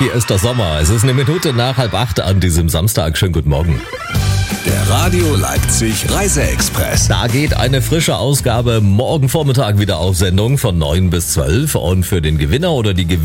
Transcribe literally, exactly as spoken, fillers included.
hier ist der Sommer. Es ist eine Minute nach halb acht an diesem Samstag. Schönen guten Morgen. Der Radio Leipzig Reise-Express. Da geht eine frische Ausgabe morgen Vormittag wieder auf Sendung von neun bis zwölf. Und für den Gewinner oder die